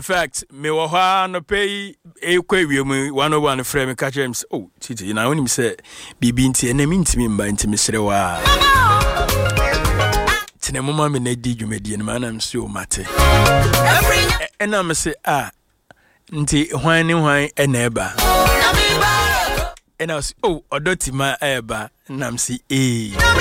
fact me wo ha no pay e kwa wiemu 101 frame catch him oh titi na onim say bibi nti na mi ntimi mba ntimi sere wa tene mama me na di dwumadi no ma na mse o mate ena me say nti hwan ni hwan ena eba ena oh odotima eba na mse